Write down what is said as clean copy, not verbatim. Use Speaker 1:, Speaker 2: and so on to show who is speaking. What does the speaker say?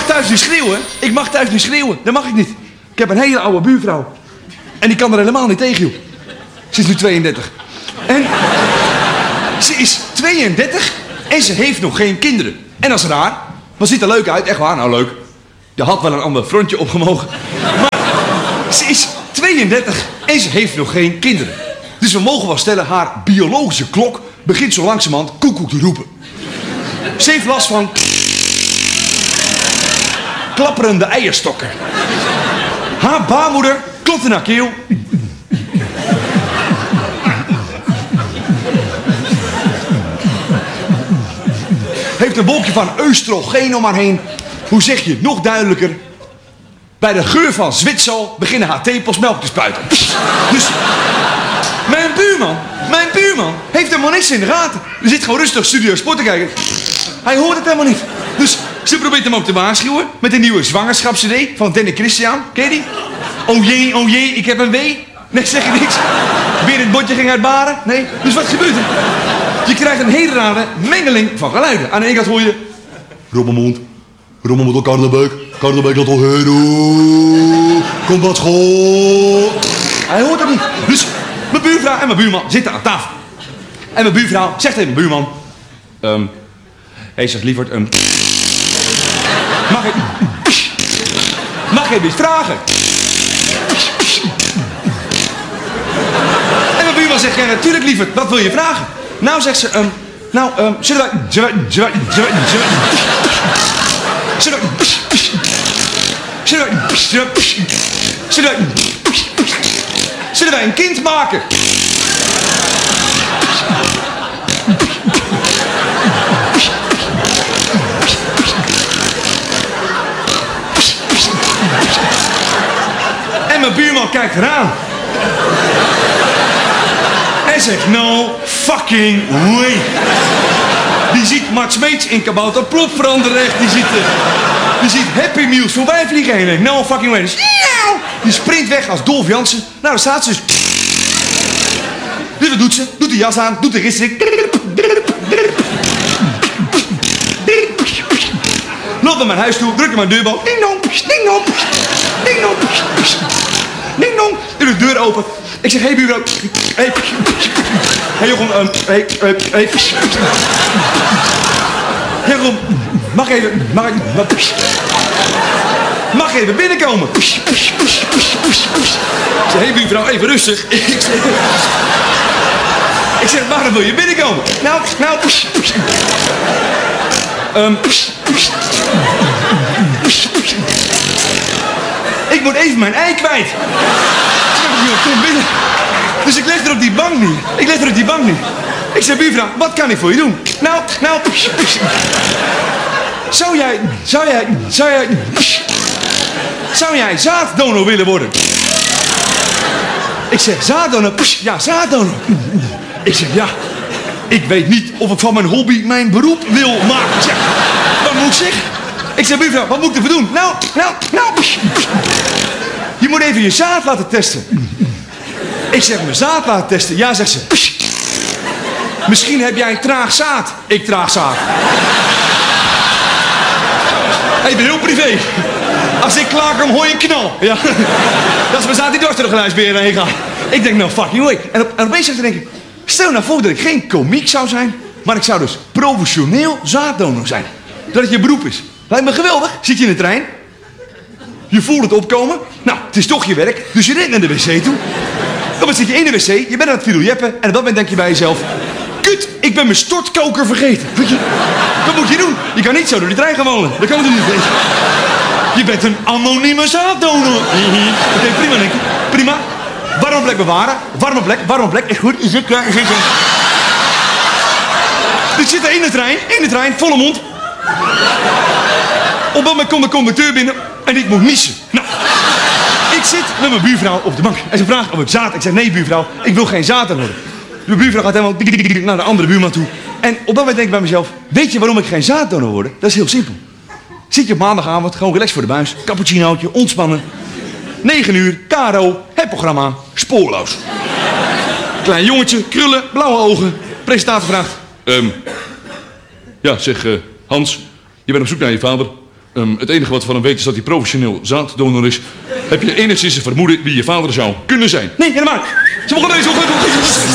Speaker 1: mag thuis niet schreeuwen. Ik mag thuis niet schreeuwen. Dat mag ik niet. Ik heb een hele oude buurvrouw. En die kan er helemaal niet tegen, joh. Ze is nu 32. En ze is 32 en ze heeft nog geen kinderen. En dat is raar. Maar ziet er leuk uit. Echt waar, nou leuk. Er had wel een ander frontje opgemogen. Maar ze is 32 en ze heeft nog geen kinderen. Dus we mogen wel stellen, haar biologische klok begint zo langzamerhand koekoek te roepen. Ze heeft last van klapperende eierstokken. Haar baarmoeder klopt in haar keel. Heeft een wolkje van oestrogeen om haar heen. Hoe zeg je het nog duidelijker? Bij de geur van Zwitsal beginnen haar tepels melk te spuiten. Dus mijn buurman heeft helemaal niks in de gaten. Er zit gewoon rustig Studio Sport te kijken. Hij hoort het helemaal niet. Dus ze probeert hem ook te waarschuwen met een nieuwe zwangerschapscd van Danny Christian. Ken je die? Oh jee, ik heb een wee. Nee, zeg je niks. Weer het botje ging uit baren. Nee, dus wat gebeurt er? Je krijgt een hele rare mengeling van geluiden. Aan de ene kant hoor je... Rommelmond op Karnebeek dat al heen. Komt wat school. Hij hoort het niet. Dus mijn buurvrouw en mijn buurman zitten aan tafel. En mijn buurvrouw zegt tegen mijn buurman... Hij zegt lieverd... Mag ik iets vragen? En mijn buurman zegt... Ja, natuurlijk lieverd. Wat wil je vragen? Nou, zegt ze... Zullen wij een kind maken? En mijn buurman kijkt eraan. En zegt, no fucking way. Die ziet Mart Smeets in Kabouter Plop veranderen echt. Die ziet Happy Meals voorbij vliegen en denkt, no fucking way. Dus, die sprint weg als Dolf Jansen. Nou, daar staat ze dus. Dus wat doet ze? Doet de jas aan, doet de ritsik. Loopt naar mijn huis toe, drukt mijn deurbel. Ding dong, ding dong, ding dong, ding dong. Doe de deur open. Ik zeg, hey buurvrouw. Hey Jochem, hey. Jochem, mag even binnenkomen? Ik zeg, hey buurvrouw, even rustig. Ik zeg, waarom wil je binnenkomen? Nou. Ik moet even mijn ei kwijt. Kom binnen. Dus ik leg er op die bank niet. Ik zeg, buurvrouw, wat kan ik voor je doen? Nou. Zou jij zaaddonor willen worden? Ik zeg, zaaddonor? Ja, zaaddonor. Ik zeg, ja. Ik weet niet of ik van mijn hobby mijn beroep wil maken. Ik zeg, wat moet ik zeggen? Ik zeg, buurvrouw, wat moet ik ervoor doen? Nou. Je moet even je zaad laten testen. Ik zeg, mijn zaad laten testen? Ja, zegt ze. Misschien heb jij traag zaad. Ik traag zaad. Even heel privé. Als ik klaar kom, hoor je een knal. Ja. Dat is mijn zaad die dwars door de geluidsbeheer heen gaat. Ik denk, nou fucking way. En opeens zeg ik, denk ik, stel nou voor dat ik geen komiek zou zijn, maar ik zou dus professioneel zaaddonor zijn. Dat het je beroep is. Lijkt me geweldig. Zit je in de trein? Je voelt het opkomen. Nou, het is toch je werk, dus je rent naar de wc toe. Dan zit je in de wc, je bent aan het fideljeppen en op dat moment denk je bij jezelf... Kut, ik ben mijn stortkoker vergeten. Wat moet je doen? Je kan niet zo door die trein gaan wonen. Dat kan natuurlijk niet. Je bent een anonieme zaaddonor. Oké, prima, denk ik. Prima. Warme plek bewaren. Warme plek. Echt goed. Is het klaar? Dus ik zit er in de trein, volle mond. Op dat moment komt de conducteur binnen en ik moet niezen. Nou, ik zit met mijn buurvrouw op de bank. En ze vraagt of ik zaad. Ik zeg, nee buurvrouw, ik wil geen zaad worden. De buurvrouw gaat helemaal naar de andere buurman toe. En op dat moment denk ik bij mezelf, weet je waarom ik geen zaaddonor word? Dat is heel simpel. Zit je op maandagavond, gewoon relaxed voor de buis, cappuccinootje, ontspannen. 9 uur, KRO, het programma, spoorloos. Klein jongetje, krullen, blauwe ogen. Presentator vraagt, ja zeg Hans, je bent op zoek naar je vader.
Speaker 2: Het enige wat we van hem weten is dat hij professioneel zaaddonor is. Heb je enigszins een vermoeden wie je vader zou kunnen zijn?
Speaker 1: Nee, helemaal. Ze mogen deze